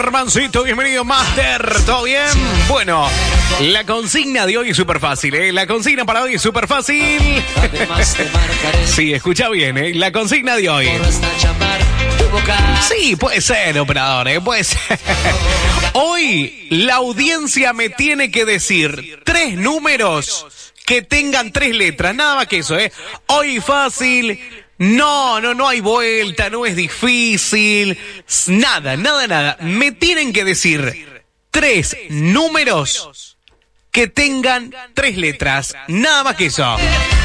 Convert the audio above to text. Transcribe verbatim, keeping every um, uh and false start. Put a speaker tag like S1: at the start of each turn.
S1: Hermancito, bienvenido, Master. ¿Todo bien? Bueno, la consigna de hoy es súper fácil, ¿eh? La consigna para hoy es súper fácil. Sí, escucha bien, ¿eh? La consigna de hoy. Sí, puede ser, operador, ¿eh? Puede ser. Hoy la audiencia me tiene que decir tres números que tengan tres letras. Nada más que eso, ¿eh? Hoy fácil. No, no, no hay vuelta, no es difícil, nada, nada, nada. Me tienen que decir tres números que tengan tres letras, nada más que eso.